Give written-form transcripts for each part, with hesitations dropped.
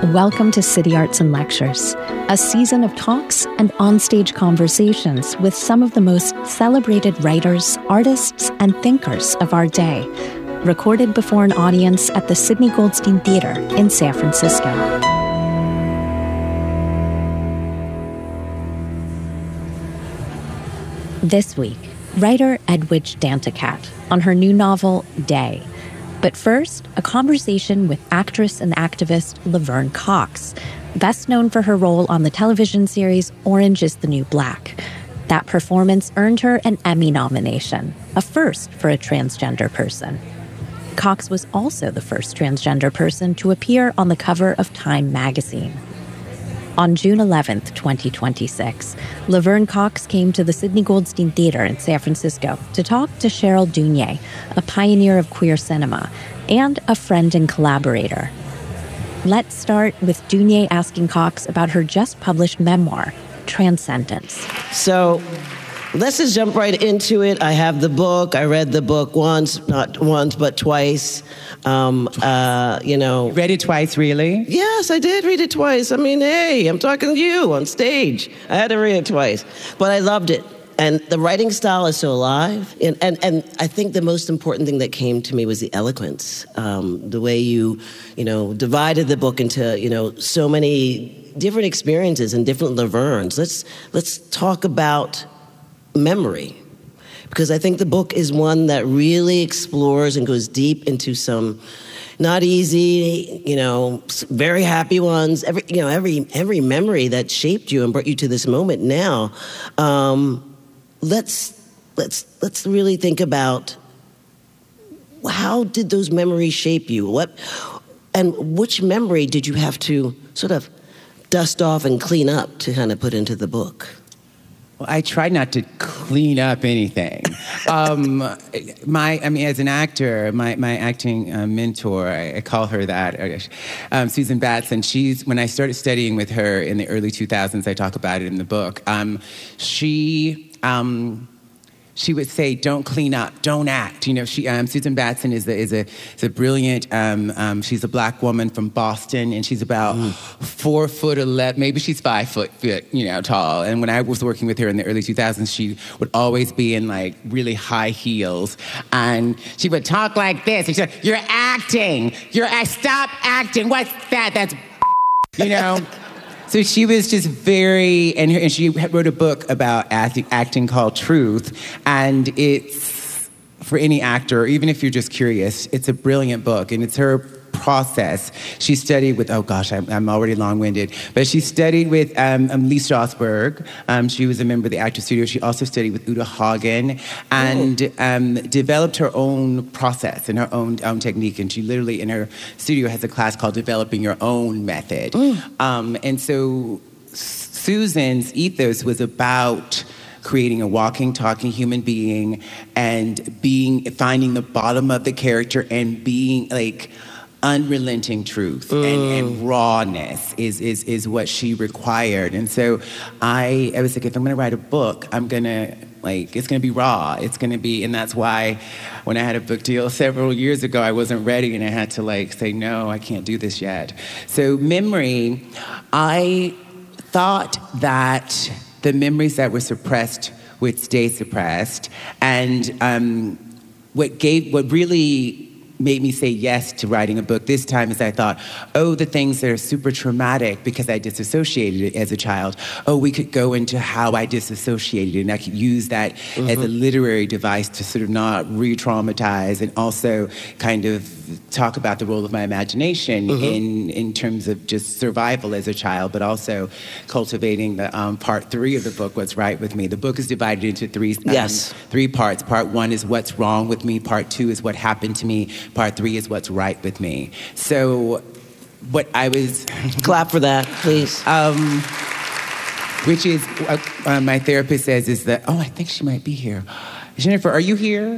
Welcome to City Arts and Lectures, a season of talks and onstage conversations with some of the most celebrated writers, artists, and thinkers of our day, recorded before an audience at the Sidney Goldstein Theater in San Francisco. This week, writer Edwidge Danticat on her new novel, Day. But first, a conversation with actress and activist Laverne Cox, best known for her role on the television series Orange is the New Black. That performance earned her an Emmy nomination, a first for a transgender person. Cox was also the first transgender person to appear on the cover of Time magazine. On June 11th, 2026, Laverne Cox came to the Sidney Goldstein Theater in San Francisco to talk to Cheryl Dunye, a pioneer of queer cinema, and a friend and collaborator. Let's start with Dunye asking Cox about her just-published memoir, Transcendence. So let's just jump right into it. I have the book. I read the book once, not once, but twice. Read it twice, really? Yes, I did read it twice. I mean, hey, I'm talking to you on stage. I had to read it twice. But I loved it. And the writing style is so alive. And I think the most important thing that came to me was the eloquence. The way you divided the book into, so many different experiences and different Lavernes. Let's talk about memory. Because I think the book is one that really explores and goes deep into some not easy, very happy ones. Every memory that shaped you and brought you to this moment now. Let's really think about how did those memories shape you? And which memory did you have to sort of dust off and clean up to kind of put into the book? Well, I try not to clean up anything. As an actor, my acting mentor, I call her that, Susan Batson. When I started studying with her in the early 2000s, I talk about it in the book. She would say, "Don't clean up, don't act." Susan Batson is a brilliant. She's a black woman from Boston, and she's about 4'11", maybe she's 5 foot, tall. And when I was working with her in the early 2000s, she would always be in like really high heels, and she would talk like this. And she said, "You're acting. Stop acting. What's that? That's So she was just and she wrote a book about acting called Truth, and it's, for any actor, even if you're just curious, it's a brilliant book, and it's her process. She studied with, I'm already long-winded, but she studied with Lee Strasberg. She was a member of the Actors Studio. She also studied with Uta Hagen and developed her own process and her own technique. And she literally, in her studio, has a class called Developing Your Own Method. And so Susan's ethos was about creating a walking, talking human being and finding the bottom of the character and being like unrelenting truth and rawness is what she required. And so I was like, if I'm going to write a book, it's going to be raw. It's going to be, and that's why when I had a book deal several years ago, I wasn't ready and I had to say, no, I can't do this yet. So memory, I thought that the memories that were suppressed would stay suppressed. And what really made me say yes to writing a book this time is I thought, the things that are super traumatic because I disassociated as a child, we could go into how I disassociated, and I could use that as a literary device to sort of not re-traumatize and also kind of talk about the role of my imagination in terms of just survival as a child, but also cultivating the part 3 of the book, What's Right With Me. The book is divided into three parts. Part 1 is what's wrong with me. Part 2 is what happened to me. Part 3 is what's right with me. So what I was... Clap for that, please. Which is, my therapist says is that, I think she might be here. Jennifer, are you here?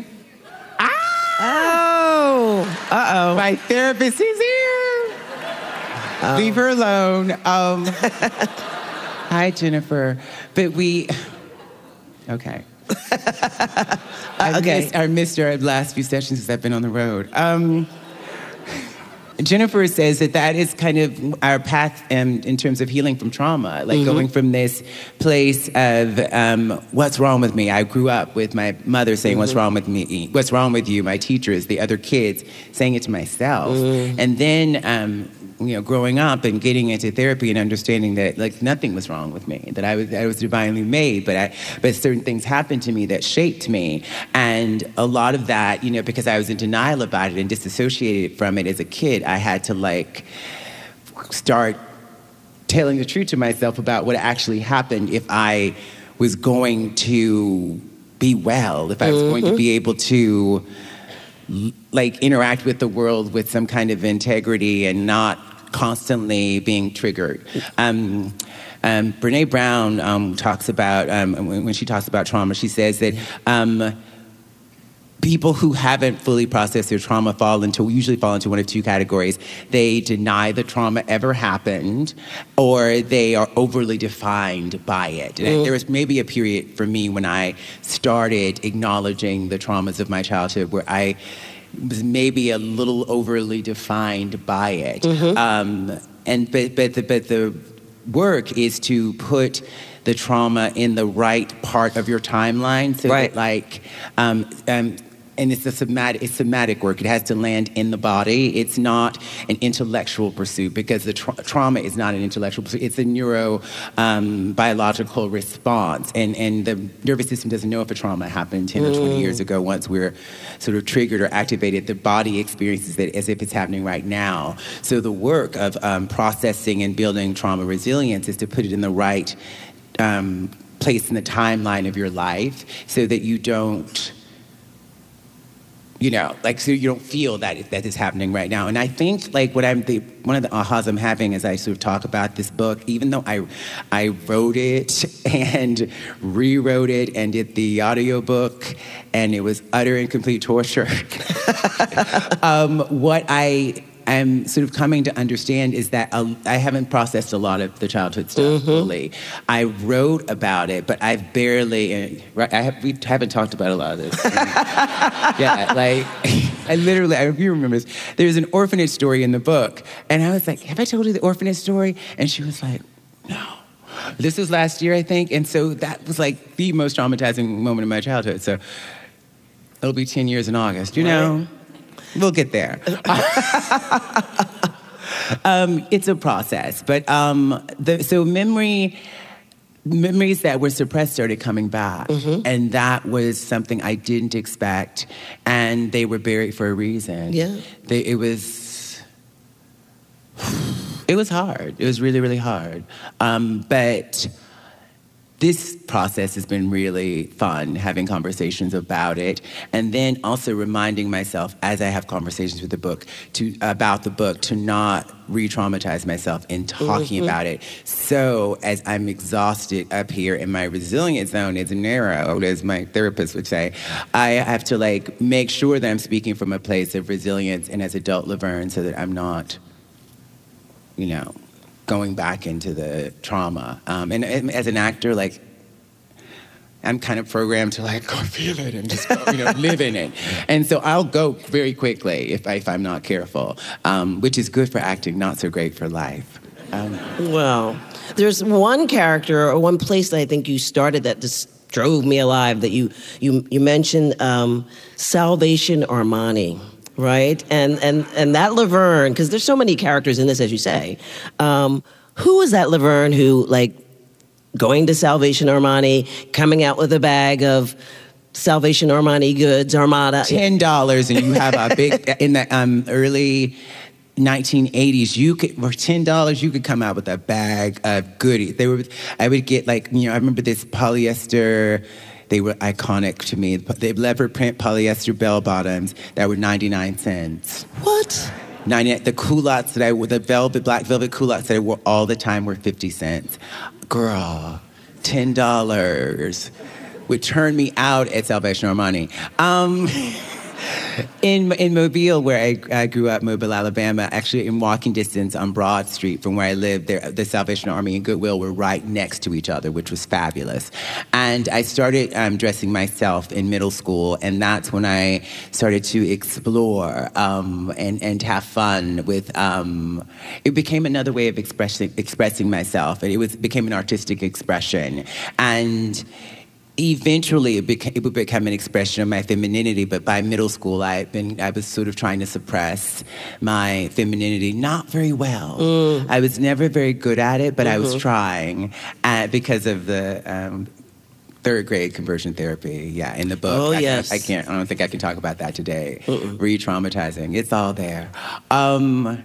Uh-oh. My therapist is here. Leave her alone. Hi, Jennifer. But okay. I missed our last few sessions because I've been on the road. Jennifer says that is kind of our path in terms of healing from trauma, like going from this place of what's wrong with me. I grew up with my mother saying, what's wrong with me? What's wrong with you? My teachers, the other kids, saying it to myself. And then, growing up and getting into therapy and understanding that like nothing was wrong with me, that I was divinely made, but certain things happened to me that shaped me. And a lot of that, because I was in denial about it and disassociated from it as a kid, I had to like start telling the truth to myself about what actually happened if I was going to be well, if I was going to be able to like interact with the world with some kind of integrity and not constantly being triggered. Brene Brown talks about, when she talks about trauma, she says that people who haven't fully processed their trauma usually fall into one of two categories. They deny the trauma ever happened, or they are overly defined by it. And there was maybe a period for me when I started acknowledging the traumas of my childhood where I was maybe a little overly defined by it. But the work is to put the trauma in the right part of your timeline, so that like and it's somatic work. It has to land in the body. It's not an intellectual pursuit, because the trauma is not an intellectual pursuit. It's a biological response. And the nervous system doesn't know if a trauma happened 10 or 20 years ago. Once we're sort of triggered or activated, the body experiences it as if it's happening right now. So the work of processing and building trauma resilience is to put it in the right place in the timeline of your life, so that you don't so you don't feel that is happening right now. And I think like one of the ahas I'm having as I sort of talk about this book, even though I wrote it and rewrote it and did the audiobook, and it was utter and complete torture, what I'm sort of coming to understand is that I haven't processed a lot of the childhood stuff fully. I wrote about it, but I've barely. We haven't talked about a lot of this. Yeah, like I hope you remember this. There's an orphanage story in the book, and I was like, "Have I told you the orphanage story?" And she was like, "No." This was last year, I think, and so that was like the most traumatizing moment of my childhood. So it'll be 10 years in August. We'll get there. It's a process, but memories that were suppressed started coming back, and that was something I didn't expect, and they were buried for a reason. Yeah, it was hard. It was really, really hard, but this process has been really fun, having conversations about it, and then also reminding myself as I have conversations with about the book to not re-traumatize myself in talking about it. So as I'm exhausted up here and my resilience zone is narrow, as my therapist would say, I have to like make sure that I'm speaking from a place of resilience and as adult Laverne, so that I'm not, going back into the trauma. And as an actor, like, I'm kind of programmed to like go feel it and just go, live in it. And so I'll go very quickly if I'm not careful, which is good for acting, not so great for life. Well, there's one character or one place that I think you started that just drove me alive, that you mentioned Salvation Armani. Right? And that Laverne, because there's so many characters in this, as you say. Who was that Laverne who, like, going to Salvation Armani, coming out with a bag of Salvation Armani goods, Armada? $10, and you have a big, in the early 1980s, for $10, you could come out with a bag of goodies. I would get I remember this polyester. They were iconic to me. The leopard print polyester bell bottoms that were 99 cents. What? The culottes the black velvet culottes that I wore all the time were 50 cents. Girl, $10 would turn me out at Salvation Armani. In Mobile, where I grew up, Mobile, Alabama, actually in walking distance on Broad Street from where I lived, the Salvation Army and Goodwill were right next to each other, which was fabulous. And I started dressing myself in middle school, and that's when I started to explore and have fun with. It became another way of expressing myself, and it became an artistic expression, and eventually it would become an expression of my femininity, but by middle school I was sort of trying to suppress my femininity, not very well. I was never very good at it, but I was trying because of the third grade conversion therapy, in the book. Oh, yes. I don't think I can talk about that today. Re-traumatizing. It's all there. The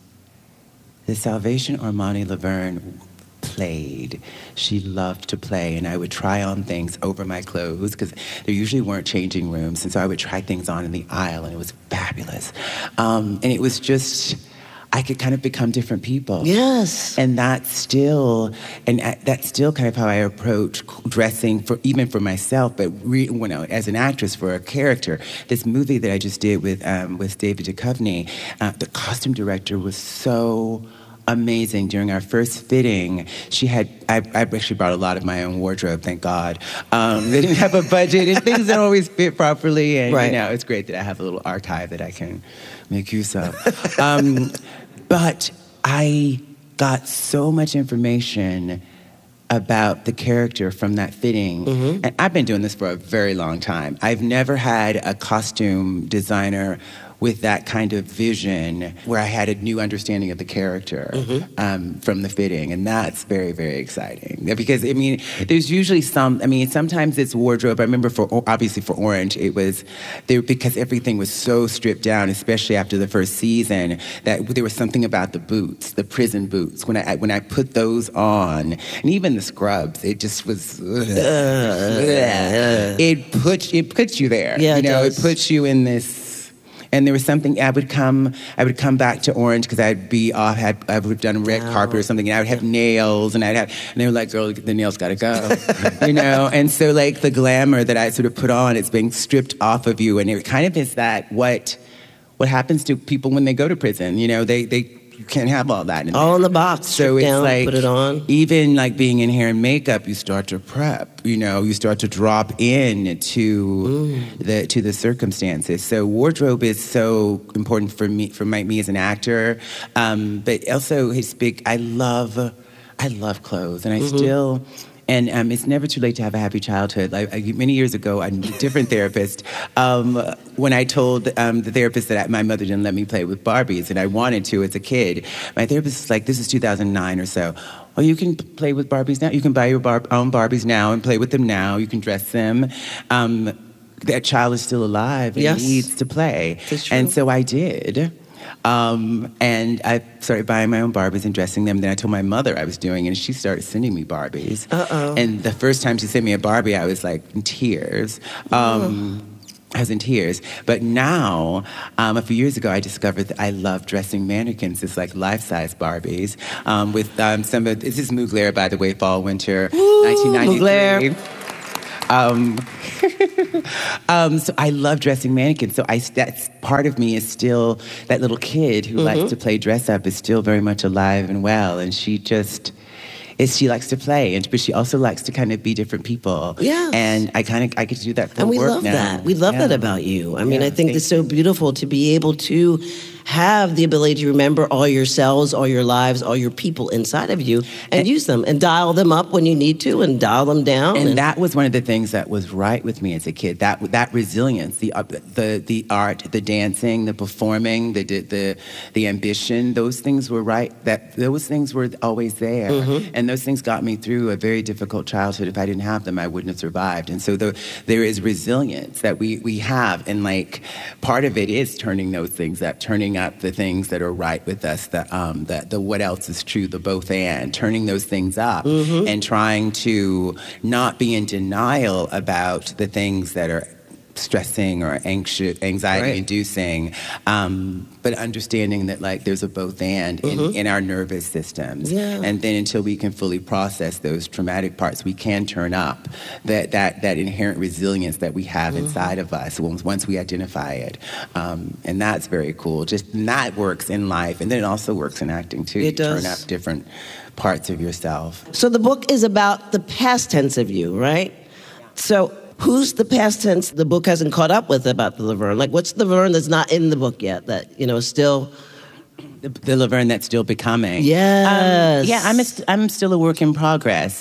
Salvation Armani Laverne played. She loved to play, and I would try on things over my clothes because there usually weren't changing rooms, and so I would try things on in the aisle, and it was fabulous. And it was just, I could kind of become different people. Yes. And that's still kind of how I approach dressing even for myself, but as an actress for a character. This movie that I just did with David Duchovny, the costume director was so amazing. During our first fitting, I actually brought a lot of my own wardrobe, thank God. They didn't have a budget, and things don't always fit properly, and it's great that I have a little archive that I can make use of. But I got so much information about the character from that fitting, and I've been doing this for a very long time. I've never had a costume designer with that kind of vision where I had a new understanding of the character from the fitting. And that's very, very exciting. Because, there's usually sometimes it's wardrobe. I remember obviously for Orange, it was there because everything was so stripped down, especially after the first season, that there was something about the boots, the prison boots. When I put those on, and even the scrubs, it just was, it puts you there. Yeah, it puts you in this. And there was something, I would come back to Orange because I would have done a red carpet or something, and I would have nails, and and they were like, girl, the nails gotta go, And so like the glamour that I sort of put on, it's being stripped off of you, and it kind of is that what happens to people when they go to prison, you can't have all that. All in the box. So it's down, like, put it on. Even like being in hair and makeup, you start to prep. You start to drop in to the circumstances. So wardrobe is so important for me as an actor. But also it's big. I love clothes, and I still. And it's never too late to have a happy childhood. Many years ago, a different therapist, when I told the therapist that my mother didn't let me play with Barbies, and I wanted to as a kid, my therapist was like, this is 2009 or so. Oh, you can play with Barbies now? You can buy your own Barbies now and play with them now. You can dress them. That child is still alive and needs to play. That's true. And so I did. And I started buying my own Barbies and dressing them. Then I told my mother I was doing it, and she started sending me Barbies. And the first time she sent me a Barbie, I was like in tears. I was in tears. But now, a few years ago, I discovered that I love dressing mannequins as like life-size Barbies with some of, this is Mugler, by the way, fall, winter, 1993. Mugler. So I love dressing mannequins. So that's part of me is still, that little kid who likes to play dress up is still very much alive and well. And she likes to play, but she also likes to kind of be different people. Yeah. And I get to do that for work now. And we love now. that. We love that about you. I mean, I think it's so beautiful to be able to have the ability to remember all your selves, all your lives, all your people inside of you, and use them and dial them up when you need to and dial them down. And that was one of the things that was right with me as a kid. That resilience, the art, the dancing, the performing, the ambition. Those things were right. Those things were always there, and those things got me through a very difficult childhood. If I didn't have them, I wouldn't have survived. And so there is resilience that we have, and like part of it is turning those things up, turning up the things that are right with us, the what else is true, the both and, turning those things up and trying to not be in denial about the things that are stressing or anxiety-inducing, but understanding that like there's a both and in our nervous systems, and then until we can fully process those traumatic parts, we can turn up that inherent resilience that we have inside of us once we identify it, and that's very cool. And that works in life, and then it also works in acting too. It does. Turn up different parts of yourself. So the book is about the past tense of you, right? So who's the past tense the book hasn't caught up with about the Laverne? Like, what's the Laverne that's not in the book yet that, you know, still... The Laverne that's still becoming. Yes. I'm still a work in progress.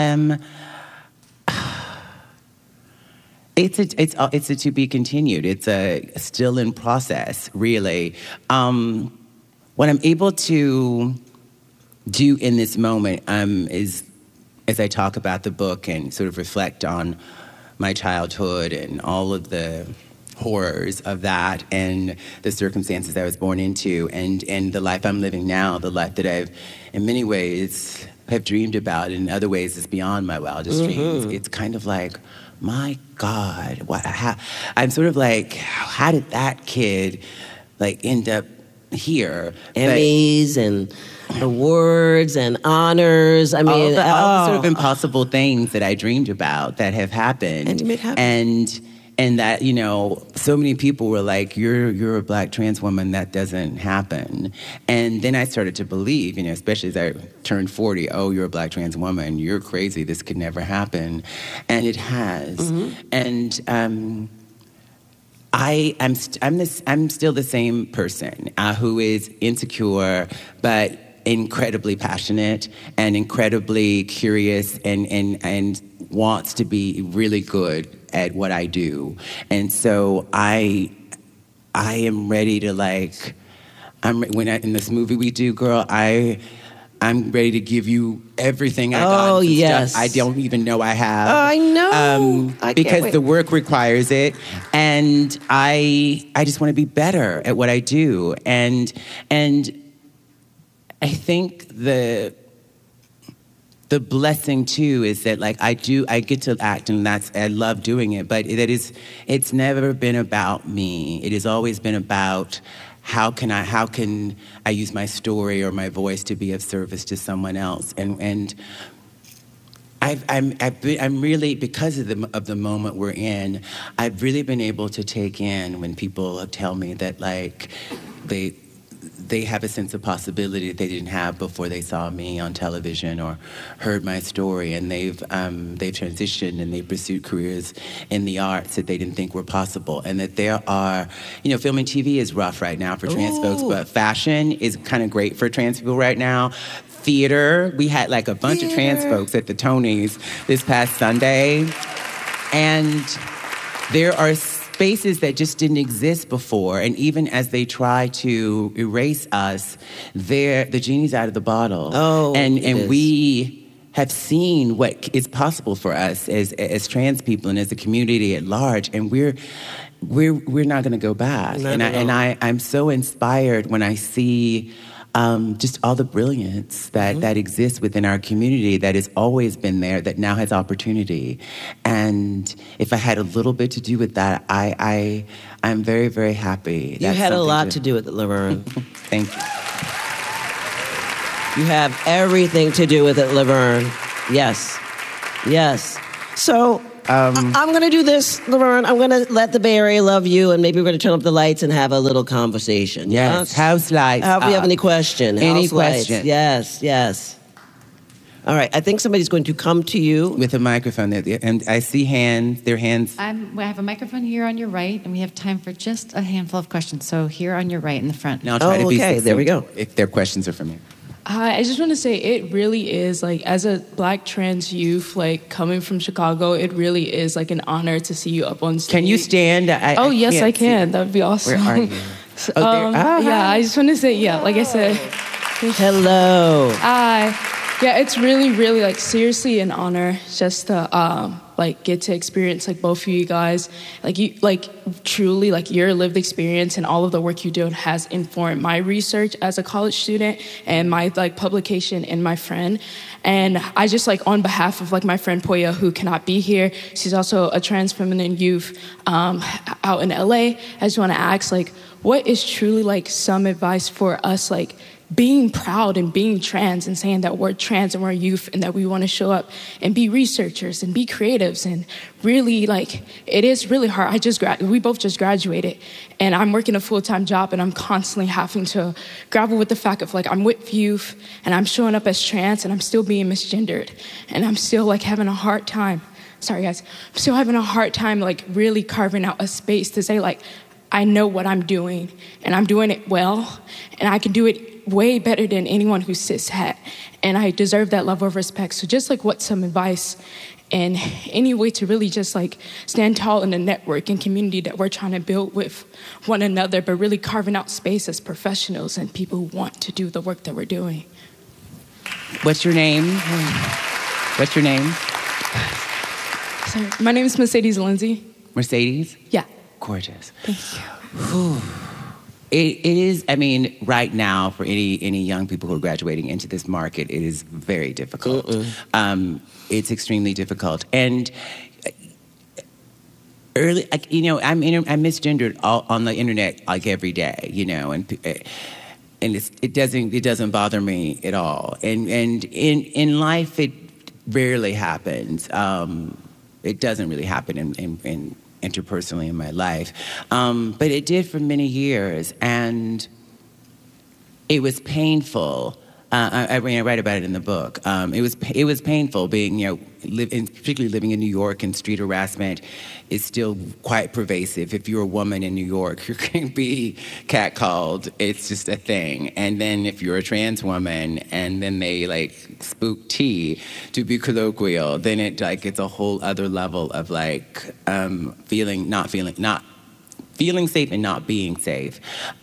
It's a to be continued. It's still in process, really. What I'm able to do in this moment is, as I talk about the book and sort of reflect on my childhood and all of the horrors of that and the circumstances I was born into and the life I'm living now, the life that I've, in many ways, have dreamed about, and in other ways is beyond my wildest dreams. It's kind of like, my God, I'm sort of like, how did that kid like end up here? Emmys and awards and honors. I mean, all the sort of impossible things that I dreamed about that have happened. And you made happen. And that, you know, so many people were like, you're a Black trans woman, that doesn't happen. And then I started to believe, you know, especially as I turned 40, oh, you're a Black trans woman, you're crazy, this could never happen. And it has. And I'm still the same person who is insecure, but incredibly passionate and incredibly curious and wants to be really good at what I do. And so I am ready to like, in this movie we do, girl, I'm ready to give you everything I got. Oh, yes. Stuff I don't even know I have. I know. Because the work requires it. And I just want to be better at what I do. And I think the blessing too is that like I get to act, and I love doing it, but it's never been about me. It has always been about how can I use my story or my voice to be of service to someone else, and I'm really, because of the moment we're in, I've really been able to take in when people tell me that like they have a sense of possibility that they didn't have before they saw me on television or heard my story, and they've transitioned and they've pursued careers in the arts that they didn't think were possible, and that there are, you know, film and TV is rough right now for trans folks, but fashion is kind of great for trans people right now. Theater, we had like a bunch of trans folks at the Tonys this past Sunday, and there are spaces that just didn't exist before, and even as they try to erase us, the genie's out of the bottle. And we have seen what is possible for us as trans people and as a community at large, and we're not going to go back. I'm so inspired when I see just all the brilliance that exists within our community that has always been there, that now has opportunity. And if I had a little bit to do with that, I'm very, very happy. You had a lot to do with it, Laverne. Thank you. You have everything to do with it, Laverne. Yes. So I'm going to do this, Laverne. I'm going to let the Bay Area love you, and maybe we're going to turn up the lights and have a little conversation. Yes, house lights. If you have any question. Any house question. Lights. Yes. All right, I think somebody's going to come to you. With a microphone, and I see hands, their hands. I have a microphone here on your right, and we have time for just a handful of questions. So here on your right in the front. Now I'll try to be okay, there we go. If their questions are for me. Hi, I just want to say it really is, like, as a Black trans youth, like, coming from Chicago, it really is, like, an honor to see you up on stage. Can you stand? Yes, I can. That would be awesome. Where are you? Yeah, I just want to say, like I said. Hello. Hi. Yeah, it's really, really, like, seriously an honor just to, like get to experience like both of you guys. Like you, like truly, like your lived experience and all of the work you do has informed my research as a college student and my like publication and my friend. And I just like on behalf of like my friend Poya, who cannot be here, she's also a trans feminine youth out in LA. I just want to ask, like, what is truly like some advice for us, like being proud and being trans and saying that we're trans and we're youth and that we want to show up and be researchers and be creatives, and really like it is really hard. We both just graduated and I'm working a full-time job and I'm constantly having to grapple with the fact of like I'm with youth and I'm showing up as trans and I'm still being misgendered and I'm still like having a hard time. Sorry guys, I'm still having a hard time like really carving out a space to say like I know what I'm doing and I'm doing it well and I can do it way better than anyone who's cishet, and I deserve that level of respect. So just like what's some advice and any way to really just like stand tall in the network and community that we're trying to build with one another, but really carving out space as professionals and people who want to do the work that we're doing. What's your name? What's your name? Sorry, my name is Mercedes Lindsay. Mercedes? Yeah. Gorgeous. Thank you. It is, I mean, right now, for any young people who are graduating into this market, it is very difficult. It's extremely difficult. And early, like, you know, I'm misgendered on the internet like every day, you know, and it doesn't bother me at all. And in life, it rarely happens. It doesn't really happen in interpersonally in my life. But it did for many years, and it was painful. I write about it in the book. It was painful being, you know, particularly living in New York, and street harassment is still quite pervasive. If you're a woman in New York, you're going to be catcalled. It's just a thing. And then if you're a trans woman, and then they like spook tea to be colloquial, then it's a whole other level of like feeling safe and not being safe.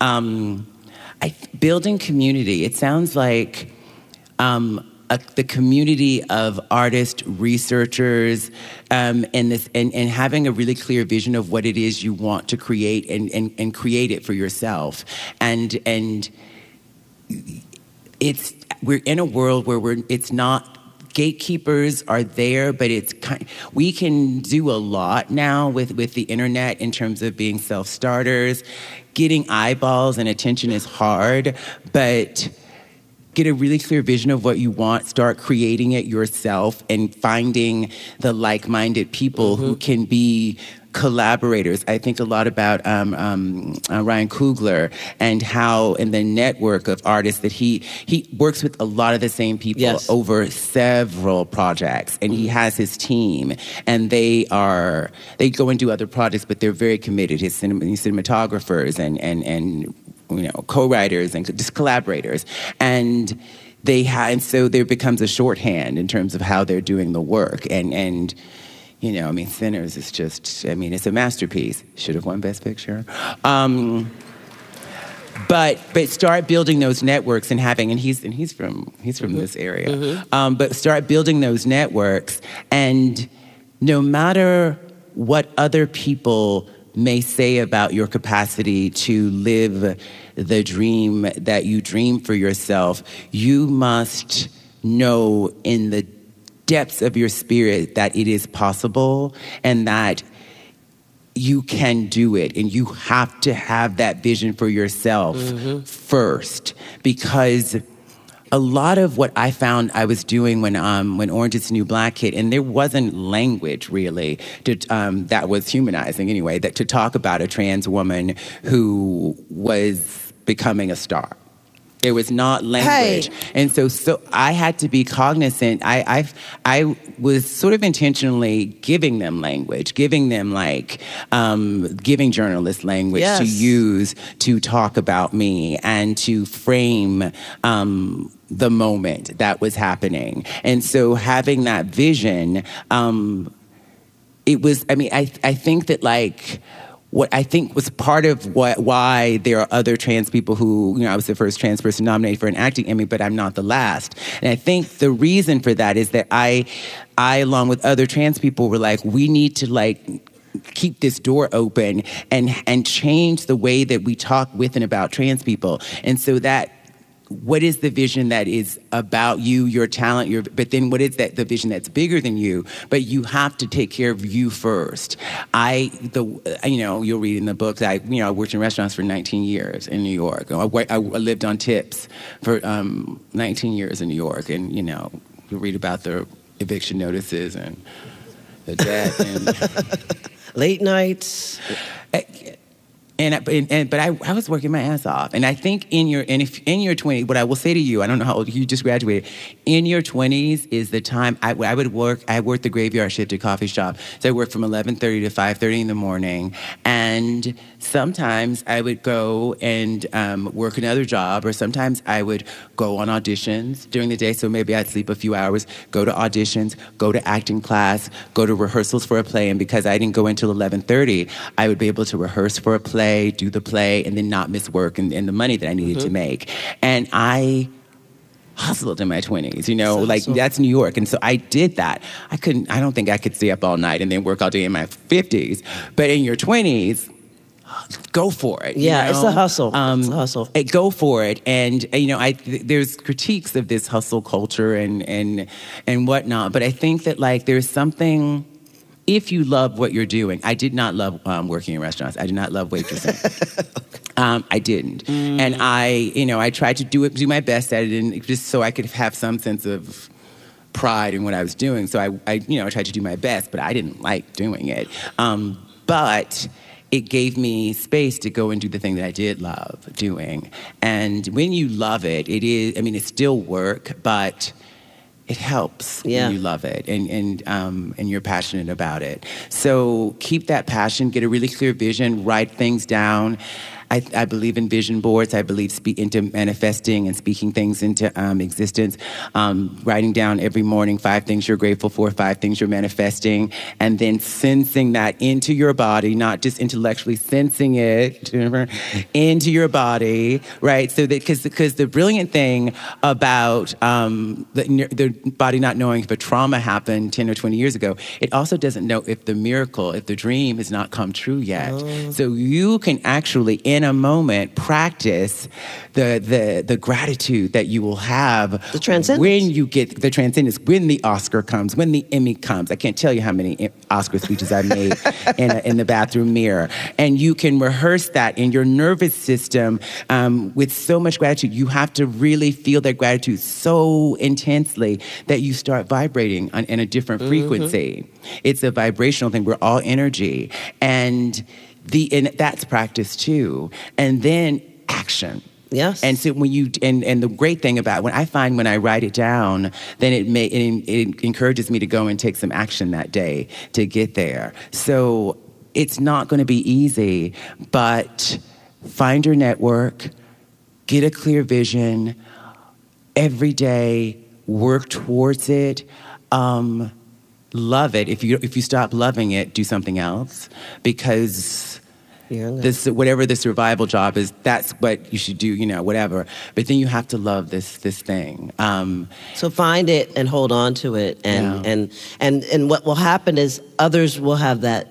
Building community. It sounds like the community of artists, researchers, and having a really clear vision of what it is you want to create and create it for yourself. And we're in a world where it's not. Gatekeepers are there, but we can do a lot now with the internet in terms of being self-starters. Getting eyeballs and attention is hard, but get a really clear vision of what you want, start creating it yourself, and finding the like-minded people who can be collaborators. I think a lot about Ryan Coogler and how in the network of artists that he works with a lot of the same people over several projects, and he has his team, and they go and do other projects, but they're very committed. His cinematographers and you know, co-writers and just collaborators, and so there becomes a shorthand in terms of how they're doing the work, and you know, I mean, Sinners is just, I mean, it's a masterpiece. Should have won Best Picture. But start building those networks and he's from this area. But start building those networks, and no matter what other people may say about your capacity to live the dream that you dream for yourself, you must know in the depths of your spirit that it is possible and that you can do it, and you have to have that vision for yourself first, because a lot of what I found I was doing when Orange Is the New Black hit, and there wasn't language really that was humanizing anyway, that to talk about a trans woman who was becoming a star. There was not language. Hey. And so I had to be cognizant. I was sort of intentionally giving them language, giving them giving journalists language to use to talk about me and to frame the moment that was happening. And so having that vision, it was, I mean, I think that what I think was part of why there are other trans people who, I was the first trans person nominated for an acting Emmy, but I'm not the last. And I think the reason for that is that I along with other trans people, were like, we need to keep this door open and change the way that we talk with and about trans people. And so what is the vision that is about you, your talent, but then what is the vision that's bigger than you? But you have to take care of you first. You'll read in the books, I worked in restaurants for 19 years in New York. I lived on tips for 19 years in New York. And, you'll read about the eviction notices and the debt and late nights. But I was working my ass off, and I think in your 20s, what I will say to you, I don't know how old you just graduated. In your 20s is the time I would work. I worked the graveyard shift at coffee shop, so I worked from 11:30 to 5:30 in the morning, and sometimes I would go and work another job, or sometimes I would go on auditions during the day. So maybe I'd sleep a few hours, go to auditions, go to acting class, go to rehearsals for a play, and because I didn't go until 11:30, I would be able to rehearse for a play, do the play, and then not miss work and the money that I needed to make. And I hustled in my 20s, that's New York. And so I did that. I don't think I could stay up all night and then work all day in my 50s. But in your 20s, go for it. Yeah, it's a hustle. It's a hustle. Go for it. And, there's critiques of this hustle culture and whatnot. But I think that, there's something... If you love what you're doing, I did not love working in restaurants. I did not love waitressing. I didn't, and I tried to do my best at it, and just so I could have some sense of pride in what I was doing. So I tried to do my best, but I didn't like doing it. But it gave me space to go and do the thing that I did love doing. And when you love it, it's still work, but it helps when you love it and you're passionate about it. So keep that passion, get a really clear vision, write things down. I believe in vision boards. I believe into manifesting and speaking things into existence. Writing down every morning 5 things you're grateful for, 5 things you're manifesting, and then sensing that into your body, not just intellectually sensing it into your body, right? So that because the brilliant thing about the body not knowing if a trauma happened 10 or 20 years ago, it also doesn't know if the dream has not come true yet. Oh. So you can actually, in a moment, practice the gratitude that you will have the transcendence. When you get the transcendence, when the Oscar comes, when the Emmy comes. I can't tell you how many Oscar speeches I made in the bathroom mirror. And you can rehearse that in your nervous system with so much gratitude. You have to really feel that gratitude so intensely that you start vibrating in a different frequency. It's a vibrational thing. We're all energy. And that's practice too. And then action. Yes. And so when you and the great thing about when I write it down, then it encourages me to go and take some action that day to get there. So it's not going to be easy, but find your network, get a clear vision every day, work towards it. Love it. If you stop loving it, do something else, because whatever the survival job is, that's what you should do. Whatever. But then you have to love this thing. So find it and hold on to it, and what will happen is others will have that.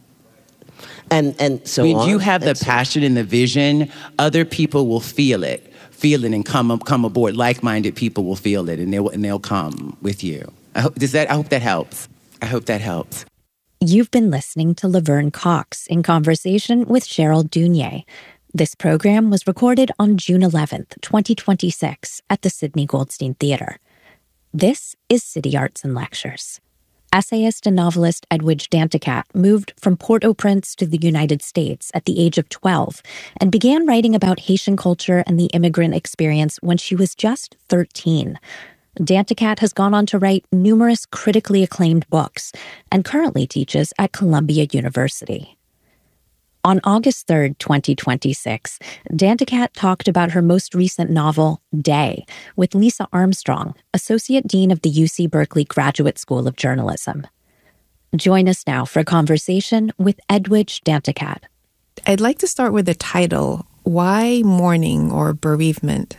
And so when you have the passion and the vision, other people will feel it and come aboard. Like-minded people will feel it, and they'll come with you. I hope that helps. I hope that helps. You've been listening to Laverne Cox in conversation with Cheryl Dunye. This program was recorded on June 11th, 2026 at the Sidney Goldstein Theater. This is City Arts and Lectures. Essayist and novelist Edwidge Danticat moved from Port-au-Prince to the United States at the age of 12 and began writing about Haitian culture and the immigrant experience when she was just 13. Danticat has gone on to write numerous critically acclaimed books and currently teaches at Columbia University. On August 3rd, 2026, Danticat talked about her most recent novel, Day, with Lisa Armstrong, Associate Dean of the UC Berkeley Graduate School of Journalism. Join us now for a conversation with Edwidge Danticat I'd like to start with the title. Why mourning or bereavement?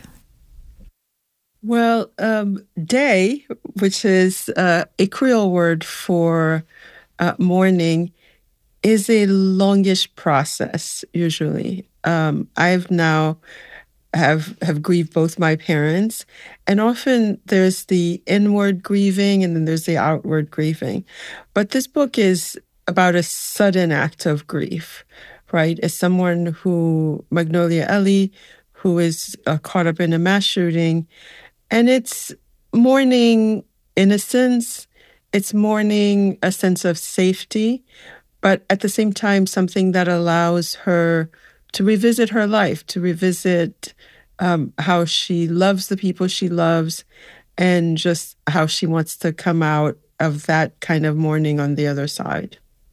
Well, day, which is a Creole word for mourning, is a longish process usually. I've now have grieved both my parents, and often there's the inward grieving and then there's the outward grieving. But this book is about a sudden act of grief, right? As someone who, Magnolia Ellie, who is caught up in a mass shooting, and it's mourning innocence, it's mourning a sense of safety, but at the same time, something that allows her to revisit her life, to revisit how she loves the people she loves, and just how she wants to come out of that kind of mourning on the other side.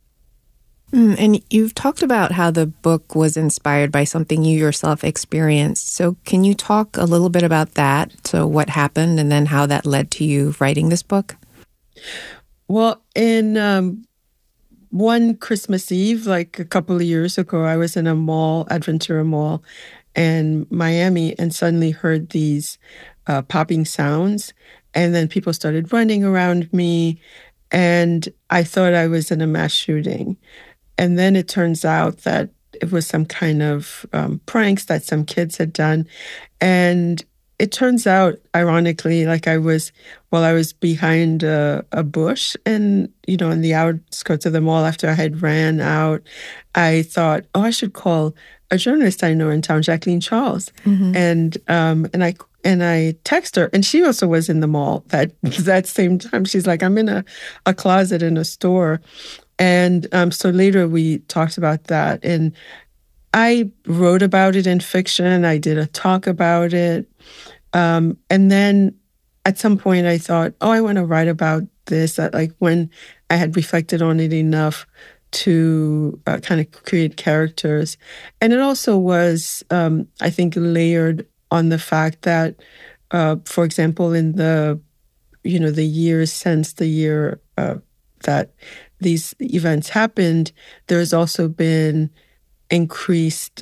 And you've talked about how the book was inspired by something you yourself experienced. So can you talk a little bit about that? So what happened and then how that led to you writing this book? Well, in one Christmas Eve, like a couple of years ago, I was in a mall, Adventura Mall in Miami, and suddenly heard these popping sounds. And then people started running around me, and I thought I was in a mass shooting. And then it turns out that it was some kind of pranks that some kids had done. And it turns out, ironically, like I was behind a bush and, in the outskirts of the mall after I had ran out, I thought, oh, I should call a journalist I know in town, Jacqueline Charles. Mm-hmm. And I text her, and she also was in the mall that same time. She's like, I'm in a closet in a store. And so later we talked about that. And I wrote about it in fiction. I did a talk about it. And then at some point I thought, oh, I want to write about this. Like when I had reflected on it enough to kind of create characters. And it also was, I think, layered on the fact that, for example, in the years since the year that these events happened, there's also been an increased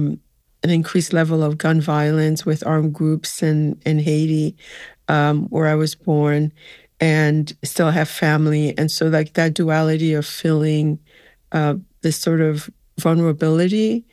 level of gun violence with armed groups in Haiti, where I was born, and still have family. And so like that duality of feeling this sort of vulnerability,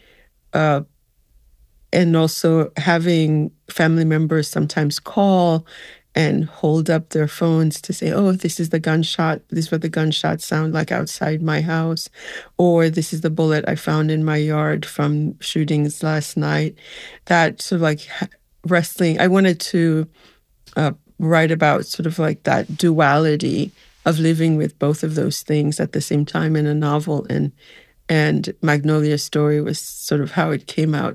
and also having family members sometimes call and hold up their phones to say, oh, this is the gunshot. This is what the gunshots sound like outside my house. Or this is the bullet I found in my yard from shootings last night. That sort of like wrestling. I wanted to write about sort of like that duality of living with both of those things at the same time in a novel. And Magnolia's story was sort of how it came out.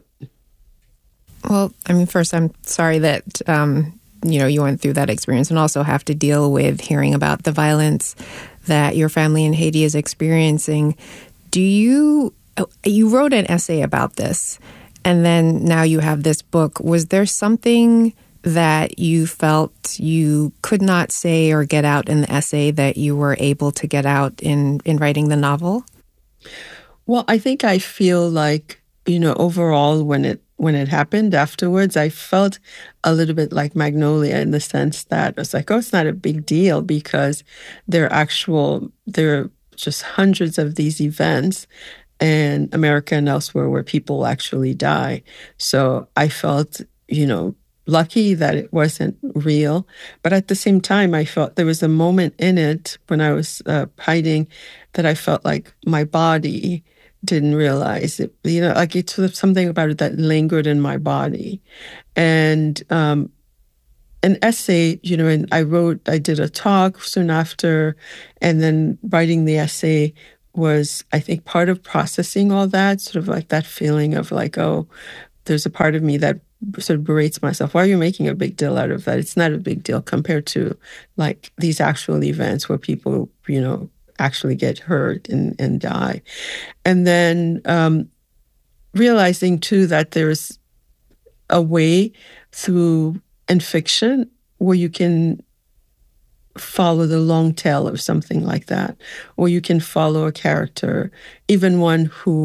Well, I mean, first, I'm sorry that you went through that experience and also have to deal with hearing about the violence that your family in Haiti is experiencing. You wrote an essay about this, and then now you have this book. Was there something that you felt you could not say or get out in the essay that you were able to get out in writing the novel? Well, I think I feel like, overall when it happened afterwards, I felt a little bit like Magnolia in the sense that I was like, oh, it's not a big deal because there are just hundreds of these events in America and elsewhere where people actually die. So I felt, lucky that it wasn't real. But at the same time, I felt there was a moment in it when I was hiding that I felt like my body didn't realize it, like it's sort of something about it that lingered in my body. And an essay, and I did a talk soon after, and then writing the essay was, I think, part of processing all that, sort of like that feeling of like, oh, there's a part of me that sort of berates myself. Why are you making a big deal out of that? It's not a big deal compared to like these actual events where people, actually get hurt and die. And then realizing too that there's a way through in fiction where you can follow the long tail of something like that, or you can follow a character, even one who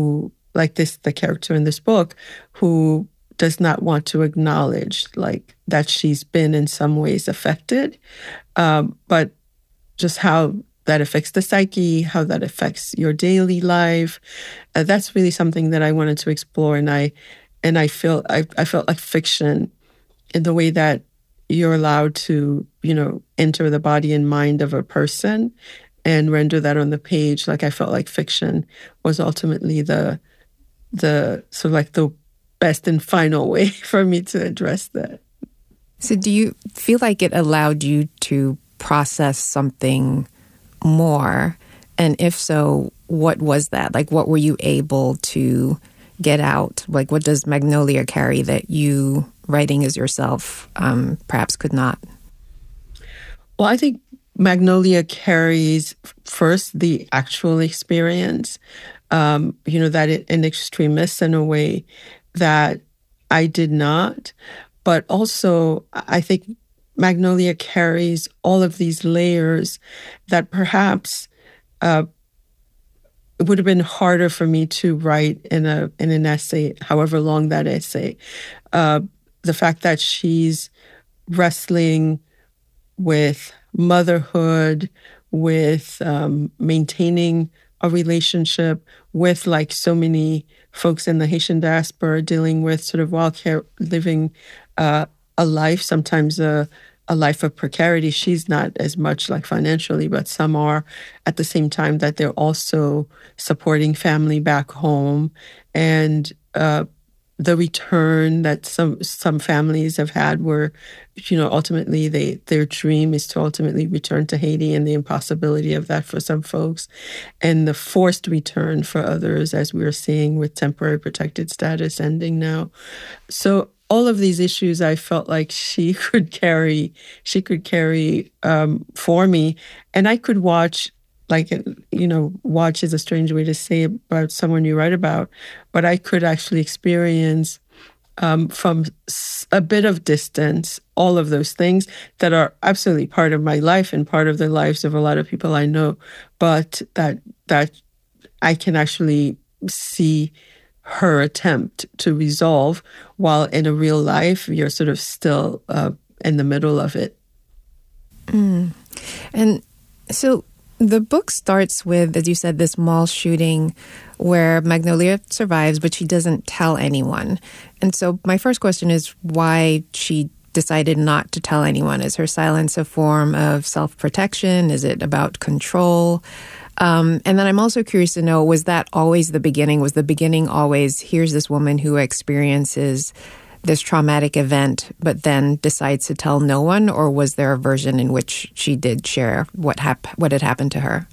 like the character in this book, who does not want to acknowledge like that she's been in some ways affected, but just how that affects the psyche, how that affects your daily life. That's really something that I wanted to explore, and I felt like fiction in the way that you're allowed to, enter the body and mind of a person and render that on the page. Like I felt like fiction was ultimately the sort of like the best and final way for me to address that. So do you feel like it allowed you to process something more? And if so, what was that? Like, what were you able to get out? Like, what does Magnolia carry that you, writing as yourself, perhaps could not? Well, I think Magnolia carries first the actual experience, that in extremis in a way that I did not. But also, I think Magnolia carries all of these layers that perhaps it would have been harder for me to write in an essay, however long that essay. The fact that she's wrestling with motherhood, with maintaining a relationship, with like so many folks in the Haitian diaspora dealing with sort of wildcare, living a life, sometimes a life of precarity. She's not as much like financially, but some are, at the same time that they're also supporting family back home, and the return that some families have had where, ultimately their dream is to ultimately return to Haiti, and the impossibility of that for some folks, and the forced return for others, as we're seeing with temporary protected status ending now. So all of these issues, I felt like she could carry for me, and I could watch. Like, watch is a strange way to say about someone you write about, but I could actually experience from a bit of distance all of those things that are absolutely part of my life and part of the lives of a lot of people I know, but that I can actually see her attempt to resolve, while in a real life, you're sort of still in the middle of it. And so the book starts with, as you said, this mall shooting where Magnolia survives, but she doesn't tell anyone. And so my first question is why she decided not to tell anyone. Is her silence a form of self-protection? Is it about control? And then I'm also curious to know, was that always the beginning? Was the beginning always, here's this woman who experiences this traumatic event, but then decides to tell no one? Or was there a version in which she did share what had happened to her?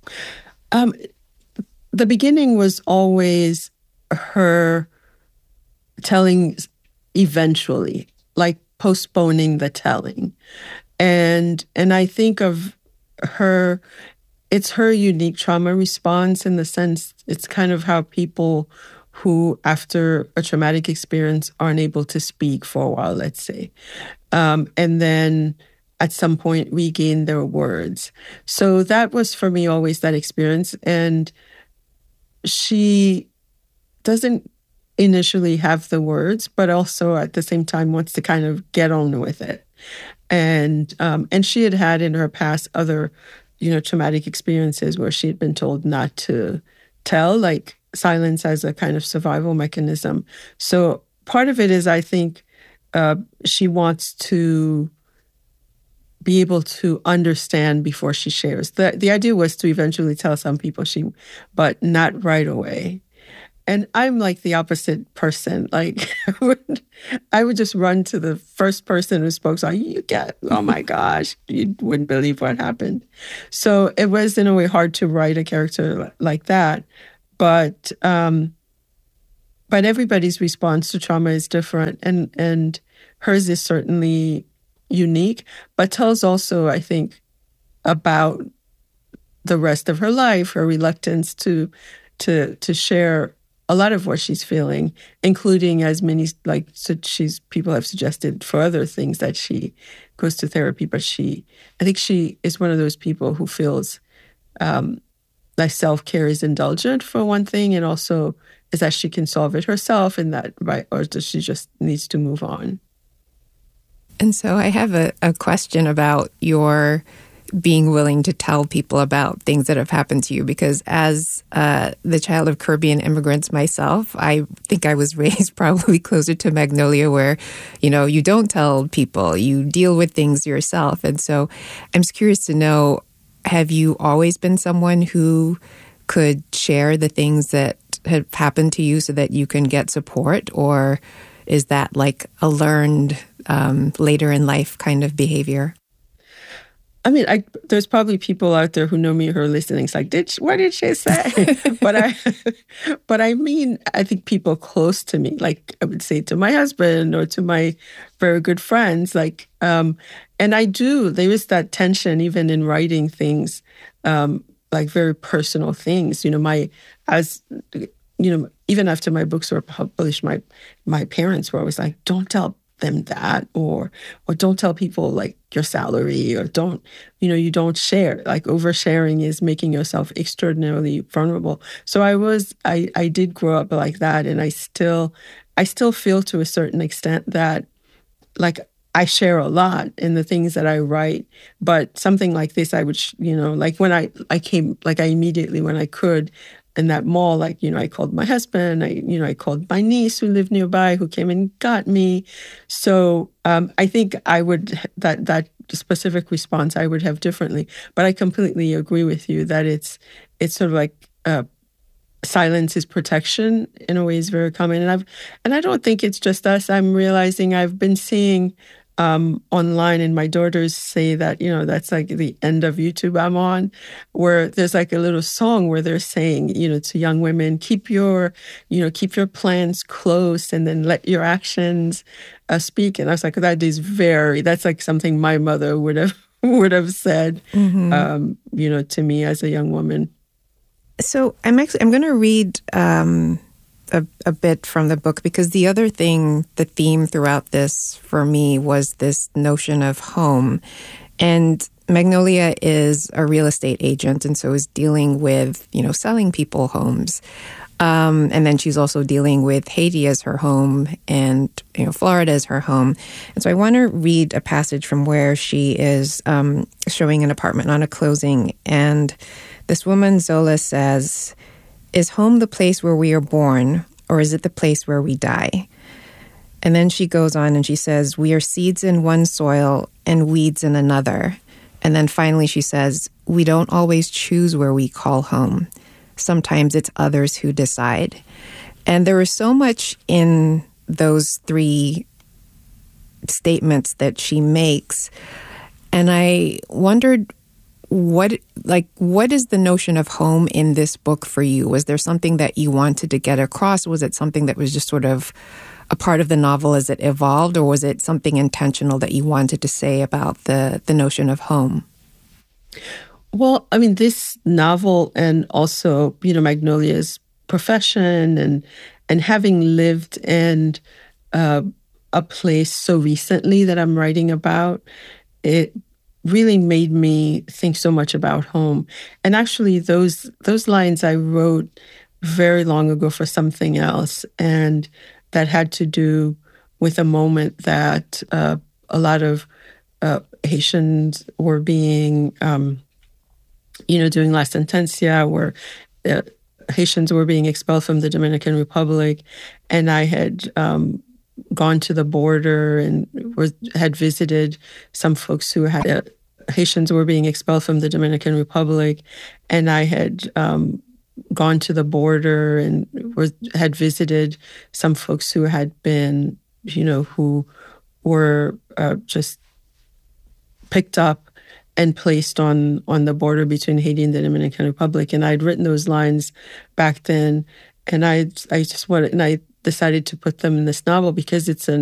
The beginning was always her telling eventually, like postponing the telling. And I think of her, it's her unique trauma response, in the sense it's kind of how people who, after a traumatic experience, aren't able to speak for a while, let's say, and then at some point regain their words. So that was for me always that experience. And she doesn't initially have the words, but also at the same time wants to kind of get on with it. And she had in her past other, traumatic experiences where she had been told not to tell, like silence as a kind of survival mechanism. So part of it is, I think, she wants to be able to understand before she shares. The idea was to eventually tell some people, but not right away. And I'm like the opposite person. Like I would just run to the first person who spoke. So oh my gosh, you wouldn't believe what happened. So it was in a way hard to write a character like that. But everybody's response to trauma is different, and hers is certainly unique, but tells also, I think, about the rest of her life, her reluctance to share a lot of what she's feeling, including as many, people have suggested for other things that she goes to therapy, but I think she is one of those people who feels like self-care is indulgent for one thing, and also is that she can solve it herself, and that right, or does she just needs to move on? And so I have a question about your being willing to tell people about things that have happened to you, because as the child of Caribbean immigrants myself, I think I was raised probably closer to Magnolia, where, you don't tell people, you deal with things yourself. And so I'm just curious to know, have you always been someone who could share the things that have happened to you so that you can get support? Or is that like a learned later in life kind of behavior? I mean, there's probably people out there who know me who are listening. It's like, what did she say? but I mean, I think people close to me, like I would say to my husband or to my very good friends, like, and there is that tension even in writing things, like very personal things. Even after my books were published, my parents were always like, don't tell them that, or don't tell people like your salary, or you don't share. Like oversharing is making yourself extraordinarily vulnerable. So I did grow up like that, and I still feel to a certain extent that like I share a lot in the things that I write, but something like this, I would, like when I came, like I immediately, when I could, in that mall, like, I called my husband, I called my niece who lived nearby, who came and got me. So I think I would, that specific response I would have differently. But I completely agree with you that it's sort of like silence is protection in a way is very common. And I don't think it's just us. I'm realizing I've been seeing online, and my daughters say that, that's like the end of YouTube I'm on, where there's like a little song where they're saying, to young women, keep your plans close and then let your actions speak. And I was like, that's like something my mother would have said, to me as a young woman. So I'm going to read a bit from the book, because the other thing, the theme throughout this for me was this notion of home. And Magnolia is a real estate agent, and so is dealing with, selling people homes. And then she's also dealing with Haiti as her home and, Florida as her home. And so I want to read a passage from where she is showing an apartment on a closing. And this woman, Zola, says, "Is home the place where we are born, or is it the place where we die?" And then she goes on and she says, "We are seeds in one soil and weeds in another." And then finally she says, "We don't always choose where we call home. Sometimes it's others who decide." And there is so much in those three statements that she makes. And I wondered, what is the notion of home in this book for you? Was there something that you wanted to get across? Was it something that was just sort of a part of the novel as it evolved, or was it something intentional that you wanted to say about the notion of home? Well, I mean, this novel, and also, Magnolia's profession, and having lived in a place so recently that I'm writing about, it really made me think so much about home. And actually, those lines I wrote very long ago for something else, and that had to do with a moment that a lot of Haitians were being, during La Sentencia, where Haitians were being expelled from the Dominican Republic, and I had gone to the border and had visited some folks who had Haitians were being expelled from the Dominican Republic, and I had gone to the border and had visited some folks who had been, who were just picked up and placed on the border between Haiti and the Dominican Republic. And I'd written those lines back then, and I decided to put them in this novel because it's an